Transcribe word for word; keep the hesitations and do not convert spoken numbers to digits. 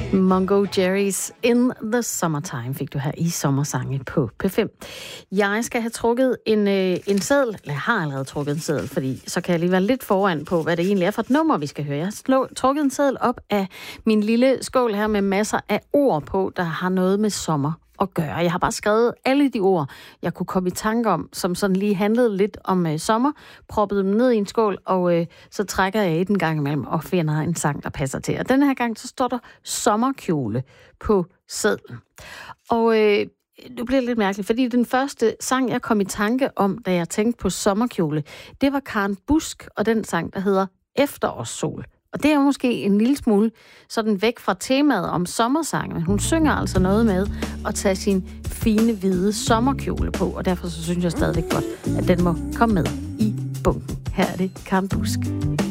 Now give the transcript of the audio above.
Mungo Jerry's In the Summertime fik du her i Sommersange på P fem. Jeg skal have trukket en, øh, en seddel, eller jeg har allerede trukket en seddel, fordi så kan jeg lige være lidt foran på, hvad det egentlig er for et nummer, vi skal høre. Jeg har slå, trukket en seddel op af min lille skål her med masser af ord på, der har noget med sommer at gøre. Jeg har bare skrevet alle de ord, jeg kunne komme i tanke om, som sådan lige handlede lidt om øh, sommer, proppede dem ned i en skål, og øh, så trækker jeg i den gang imellem og finder en sang, der passer til. Og denne her gang, så står der sommerkjole på sedlen. Og øh, det bliver lidt mærkeligt, fordi den første sang, jeg kom i tanke om, da jeg tænkte på sommerkjole, det var Karen Busk, og den sang, der hedder Efterårssol. Og det er måske en lille smule sådan væk fra temaet om sommersange, men hun synger altså noget med at tage sin fine, hvide sommerkjole på, og derfor så synes jeg stadigvæk godt, at den må komme med i bunken. Her er det Karen Busk.